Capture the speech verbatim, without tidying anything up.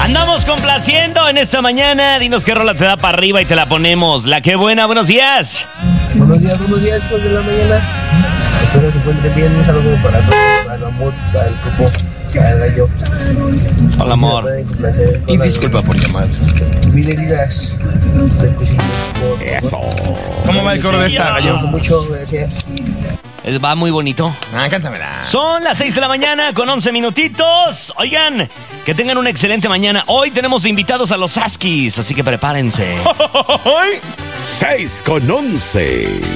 Andamos complaciendo en esta mañana. Dinos qué rola te da para arriba y te la ponemos. La que buena, buenos días. Buenos días, buenos días, hijos de la mañana. Espero se encuentren bien. Un saludo para todos, para el amor, para el grupo, para el gallo. Hola, amor. Y disculpa por llamar. Mil heridas. Eso. ¿Cómo va el coro de esta, gallo? Mucho, gracias. Va muy bonito. Ah, cántamela. Son las seis de la mañana con once minutitos. Oigan, que tengan una excelente mañana. Hoy tenemos invitados a los Huskies, así que prepárense. seis con once.